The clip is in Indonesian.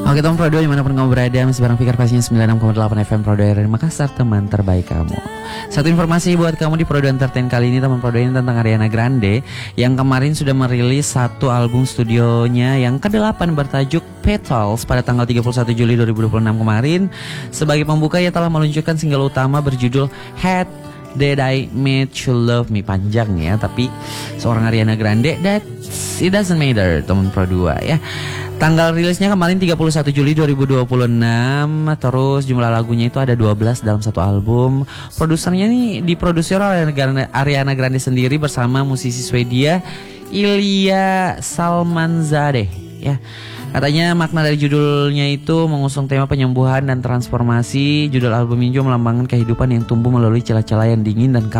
Oke teman Pro 2 dimanapun kamu berada, masih bareng Fikar pastinya 96,8 FM Pro 2 dari Makassar, teman terbaik kamu. Satu informasi buat kamu di Pro 2 Entertain kali ini, teman Pro 2, ini tentang Ariana Grande yang kemarin sudah merilis satu album studionya yang ke-8 bertajuk Petals pada tanggal 31 Juli 2026 kemarin. Sebagai pembuka, ia telah meluncurkan single utama berjudul Had That I Made You Love Me. Panjang ya, tapi seorang Ariana Grande, that it doesn't matter teman Pro 2 ya. Tanggal rilisnya kemarin 31 Juli 2026. Terus jumlah lagunya itu ada 12 dalam satu album. Produsernya nih diproduksi oleh Ariana Grande sendiri bersama musisi Swedia Ilya Salmanzadeh ya. Katanya makna dari judulnya itu mengusung tema penyembuhan dan transformasi. Judul album ini juga melambangkan kehidupan yang tumbuh melalui celah-celah yang dingin dan